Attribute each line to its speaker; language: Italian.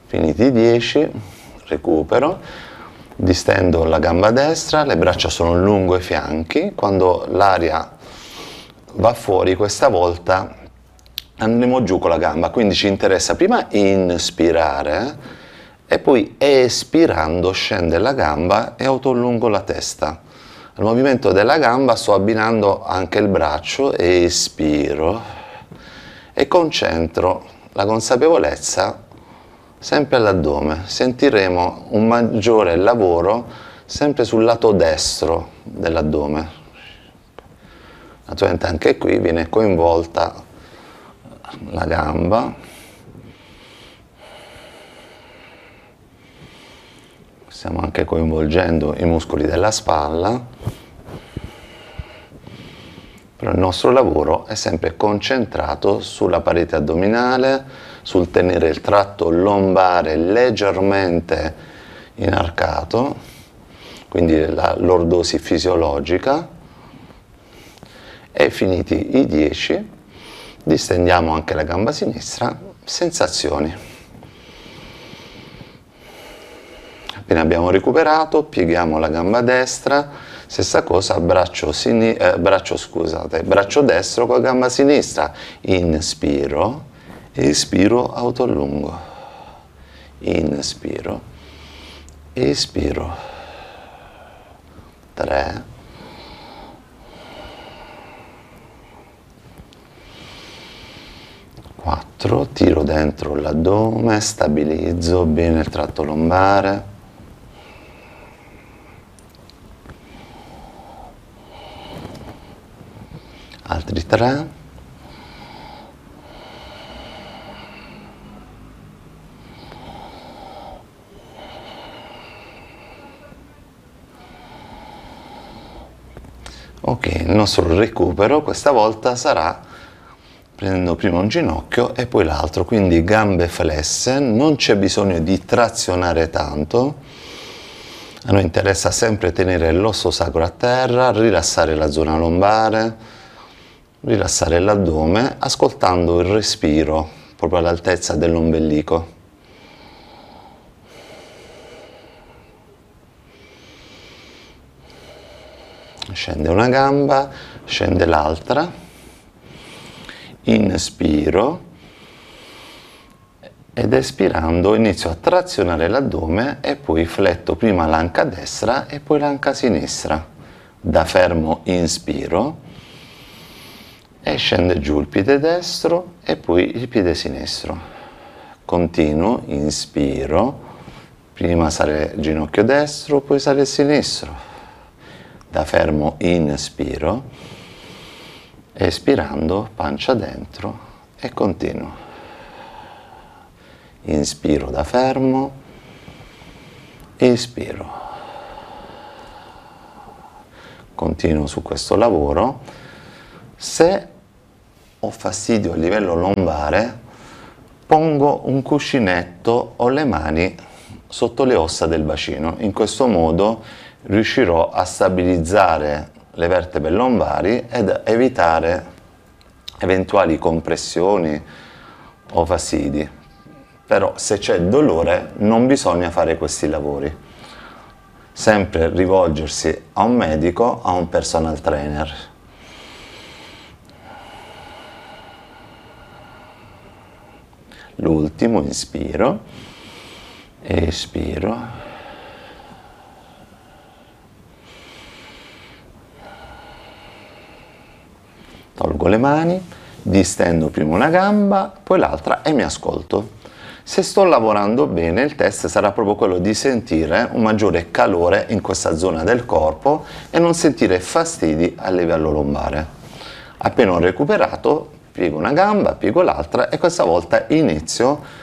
Speaker 1: Finiti i 10, recupero, distendo la gamba destra, le braccia sono lungo i fianchi, quando l'aria va fuori questa volta andremo giù con la gamba, quindi ci interessa prima inspirare e poi espirando scende la gamba e autollungo la testa. Al movimento della gamba sto abbinando anche il braccio, espiro e concentro la consapevolezza sempre all'addome. Sentiremo un maggiore lavoro sempre sul lato destro dell'addome. Naturalmente anche qui viene coinvolta la gamba. Stiamo anche coinvolgendo i muscoli della spalla, però il nostro lavoro è sempre concentrato sulla parete addominale, sul tenere il tratto lombare leggermente inarcato, quindi la lordosi fisiologica, e finiti i 10 distendiamo anche la gamba sinistra, sensazioni. Appena abbiamo recuperato, pieghiamo la gamba destra, stessa cosa, braccio destro con la gamba sinistra, inspiro, espiro, autollungo, inspiro, espiro, 3, 4, tiro dentro l'addome, stabilizzo bene il tratto lombare, altri 3, ok, il nostro recupero questa volta sarà prendendo prima un ginocchio e poi l'altro, quindi gambe flesse, non c'è bisogno di trazionare tanto, a noi interessa sempre tenere l'osso sacro a terra, rilassare la zona lombare, rilassare l'addome, ascoltando il respiro proprio all'altezza dell'ombelico. Scende una gamba, scende l'altra, inspiro ed espirando inizio a trazionare l'addome e poi fletto prima l'anca destra e poi l'anca sinistra. Da fermo inspiro e scende giù il piede destro e poi il piede sinistro. Continuo, inspiro, prima sale il ginocchio destro, poi sale il sinistro. Da fermo inspiro, espirando pancia dentro e continuo. Inspiro da fermo, espiro. Continuo su questo lavoro. Se ho fastidio a livello lombare, pongo un cuscinetto o le mani sotto le ossa del bacino. In questo modo riuscirò a stabilizzare le vertebre lombari ed evitare eventuali compressioni o fastidi. Però se c'è dolore non bisogna fare questi lavori. Sempre rivolgersi a un medico, a un personal trainer. L'ultimo, inspiro, espiro. Tolgo le mani, distendo prima una gamba, poi l'altra e mi ascolto. Se sto lavorando bene, il test sarà proprio quello di sentire un maggiore calore in questa zona del corpo e non sentire fastidi a livello lombare. Appena ho recuperato, piego una gamba, piego l'altra e questa volta inizio